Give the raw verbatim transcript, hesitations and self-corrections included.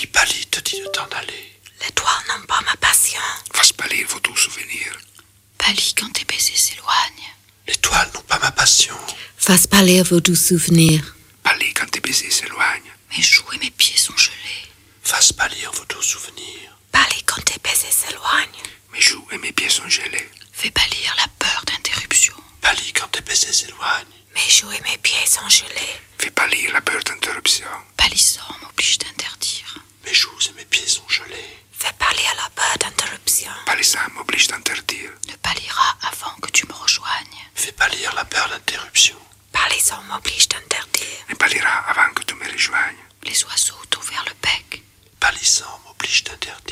Qui pâlit te dit de t'en aller. Les toits n'ont pas ma passion. Fasse pâlir vos doux souvenirs. Pâlis quand tes baisers s'éloignent. Les toiles n'ont pas ma passion. Fasse pâlir vos doux souvenirs. Pâlis quand tes baisers s'éloignent. Mes joues et mes pieds sont gelés. Fasse pâlir vos doux souvenirs. Pâlis quand tes baisers s'éloignent. Mes joues et mes pieds sont gelés. Fais pâlir la peur d'interruption. Pâlis quand tes baisers s'éloignent. Mes joues et mes pieds sont gelés. Fais pâlir la peur d'interruption. Pâlissant m'oblige d'interdire. Mes joues et mes pieds sont gelés. Fais pâlir la peur d'interruption. Pâlissant m'oblige d'interdire. Ne pâlira avant que tu me rejoignes. Fais pâlir la peur d'interruption. Pâlissant m'oblige d'interdire. Ne pâlira avant que tu me rejoignes. Les oiseaux t'ont ouvert le bec. Pâlissant m'oblige d'interdire.